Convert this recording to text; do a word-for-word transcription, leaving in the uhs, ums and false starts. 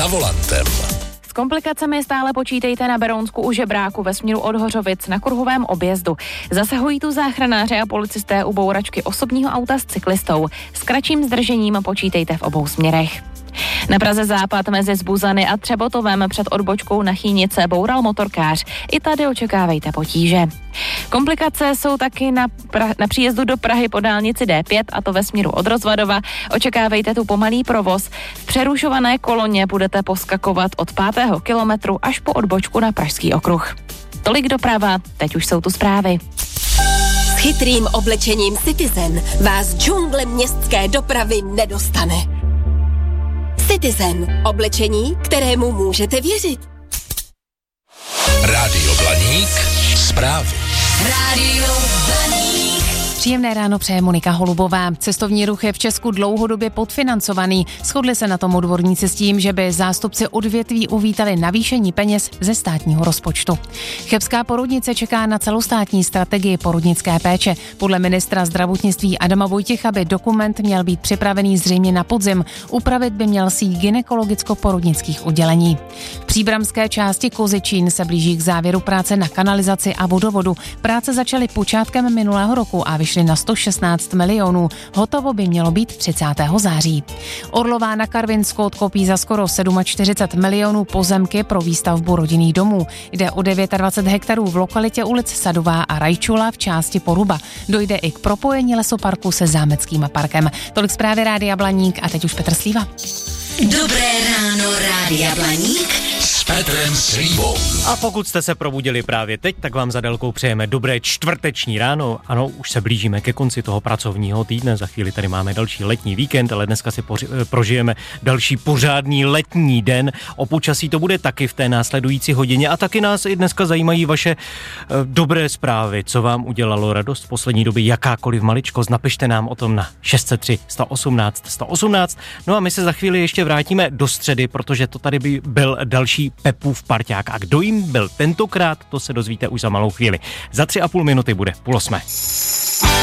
za volantem. S komplikacemi stále počítejte na Berounsku u Žebráku ve směru od Hořovic na kruhovém objezdu. Zasahují tu záchranáři a policisté u bouračky osobního auta s cyklistou. S kratším zdržením počítejte v obou směrech. Na Praze západ mezi Zbuzany a Třebotovem před odbočkou na Chýnice boural motorkář. I tady očekávejte potíže. Komplikace jsou taky na, pra- na příjezdu do Prahy po dálnici D pět, a to ve směru od Rozvadova. Očekávejte tu pomalý provoz. V přerušované koloně budete poskakovat od pátého kilometru až po odbočku na Pražský okruh. Tolik doprava, teď už jsou tu zprávy. S chytrým oblečením Citizen vás džungle městské dopravy nedostane. Citizen. Oblečení, kterému můžete věřit. Rádio Blaník. Zprávy. Rádio Blaník. Příjemné ráno přeje Monika Holubová. Cestovní ruch je v Česku dlouhodobě podfinancovaný. Shodli se na tom odborníci s tím, že by zástupci odvětví uvítali navýšení peněz ze státního rozpočtu. Chebská porodnice čeká na celostátní strategii porodnické péče. Podle ministra zdravotnictví Adama Vojtěcha by dokument měl být připravený zřejmě na podzim. Upravit by měl síť gynekologicko-porodnických oddělení. V příbramské části Kozičín se blíží k závěru práce na kanalizaci a vodovodu. Práce začaly počátkem minulého roku a vyšly na sto šestnáct milionů. Hotovo by mělo být třicátého září. Orlová na Karvinsku odkoupí za skoro čtyřicet sedm milionů pozemky pro výstavbu rodinných domů. Jde o dvacet devět hektarů v lokalitě ulic Sadová a Rajčula v části Poruba. Dojde i k propojení lesoparku se Zámeckým parkem. Tolik zprávy Rádia Blaník a teď už Petr Slíva. Dobré ráno, Rádia Blaník. S Petrem Slívou. A pokud jste se probudili právě teď, tak vám za délkou přejeme dobré čtvrteční ráno. Ano, už se blížíme ke konci toho pracovního týdne. Za chvíli tady máme další letní víkend, ale dneska si poři- prožijeme další pořádný letní den. O počasí to bude taky v té následující hodině a taky nás i dneska zajímají vaše e, dobré zprávy. Co vám udělalo radost v poslední době, jakákoliv maličkost, napište nám o tom na šest set tři sto osmnáct sto osmnáct. No a my se za chvíli ještě vrátíme do středy, protože to tady by byl další Pepův parťák. A kdo jim byl tentokrát, to se dozvíte už za malou chvíli. Za tři a půl minuty bude půl osmé.